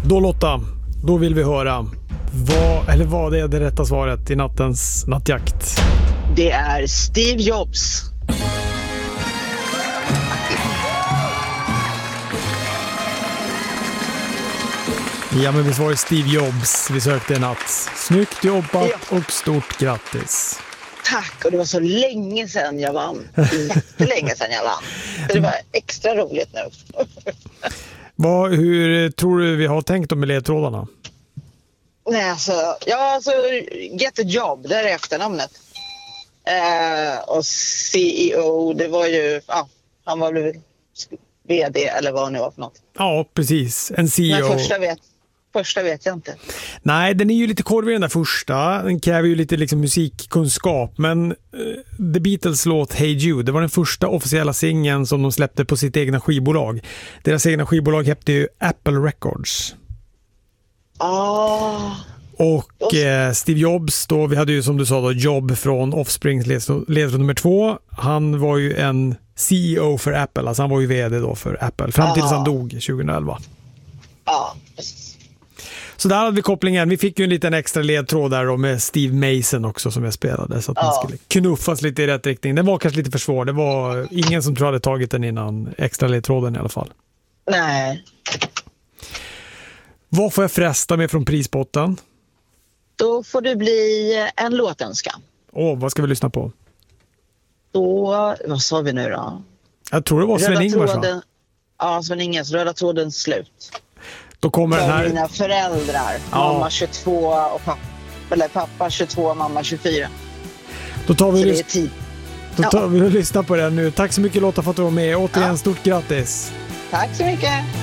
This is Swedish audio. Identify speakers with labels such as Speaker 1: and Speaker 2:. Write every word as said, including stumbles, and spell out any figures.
Speaker 1: Då Lotta, då vill vi höra vad, eller vad är det rätta svaret i nattens nattjakt?
Speaker 2: Det är Steve Jobs.
Speaker 1: Ja, men vi svarade Steve Jobs. Vi sökte en natt. Snyggt jobbat
Speaker 2: Ja.
Speaker 1: och stort grattis.
Speaker 2: Tack, och det var så länge sedan jag vann. Jättelänge sedan jag vann. Så det var extra roligt nu.
Speaker 1: Vad, hur tror du vi har tänkt om ledtrådarna?
Speaker 2: Nej, alltså, ja, alltså, Get a Job, det är efternamnet. Eh, och C E O, det var ju, ja, han var väl V D eller vad det nu var för något.
Speaker 1: Ja, precis. En C E O.
Speaker 2: Men första vet, första vet jag inte.
Speaker 1: Nej, den är ju lite korvig den där första. Den kräver ju lite liksom musikkunskap. Men uh, The Beatles låt Hey Jude, det var den första officiella singeln som de släppte på sitt egna skivbolag. Deras egna skivbolag hette ju Apple Records.
Speaker 2: Ah.
Speaker 1: Och eh, Steve Jobs då, vi hade ju som du sa då Job från Offsprings ledtråd nummer två. Han var ju en C E O för Apple, alltså han var ju vd då för Apple fram tills han dog tjugoelva.
Speaker 2: Ja, precis.
Speaker 1: Så där hade vi kopplingen. Vi fick ju en liten extra ledtråd där då med Steve Mason också som jag spelade, så att man skulle knuffas lite i rätt riktning. Den var kanske lite för svår. Det var ingen som tror hade tagit den innan extra ledtråden i alla fall.
Speaker 2: Nej.
Speaker 1: Vad får jag fresta med från prispotten?
Speaker 2: Då får det bli en låtönskan.
Speaker 1: Åh, vad ska vi lyssna på?
Speaker 2: Då, vad sa vi nu då?
Speaker 1: Jag tror det var Sven-Ingvars, va?
Speaker 2: Ja, Sven-Ingvars, Röda tråden slut.
Speaker 1: Då kommer
Speaker 2: För
Speaker 1: den här...
Speaker 2: mina föräldrar.
Speaker 1: Ja.
Speaker 2: Mamma tjugotvå och pappa, eller pappa tjugotvå, mamma tjugofyra.
Speaker 1: Då tar vi,
Speaker 2: Så det
Speaker 1: lys-
Speaker 2: är tid.
Speaker 1: Då tar
Speaker 2: Ja.
Speaker 1: vi och lyssnar på den nu. Tack så mycket Lotta för att du var med. Återigen,
Speaker 2: Ja.
Speaker 1: stort grattis!
Speaker 2: Tack så mycket!